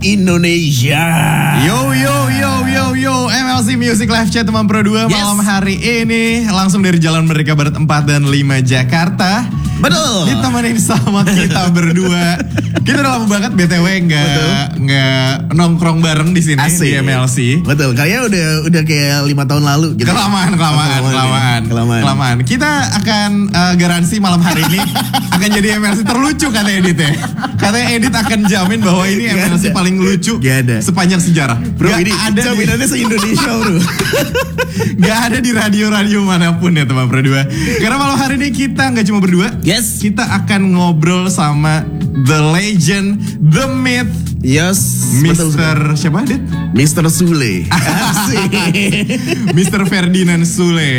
Indonesia. Yo, MLC Music Live Chat teman Pro 2 malam hari ini langsung dari Jalan Merdeka Barat 4 dan 5 Jakarta. Betul. Ditemenin sama kita berdua. Kita udah lama banget BTW nggak nongkrong bareng di sini di MLC. Betul. Kayaknya udah kayak 5 tahun lalu gitu. Kelamaan. Kita akan garansi malam hari ini akan jadi MLC terlucu kata Edit ya. Katanya Edit akan jamin bahwa ini MLC paling lucu sepanjang sejarah. Bro, ini jaminannya se-Indonesia bro. Gak ada di radio-radio manapun ya teman Pro 2. Karena malam hari ini kita gak cuma berdua. Yes. Kita akan ngobrol sama the legend, the myth. Yes. Mr. Siapa Dit? Mr. Sule. Mr. Ferdinand Sule.